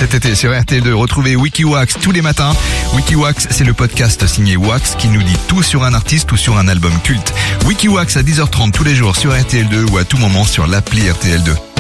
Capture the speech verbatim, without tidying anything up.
cet été sur R T L deux. Retrouvez Wikiwax tous les matins. Wikiwax, c'est le podcast signé Wax qui nous dit tout sur un artiste ou sur un album culte. Wikiwax à dix heures trente tous les jours sur R T L deux ou à tout moment sur l'appli R T L deux.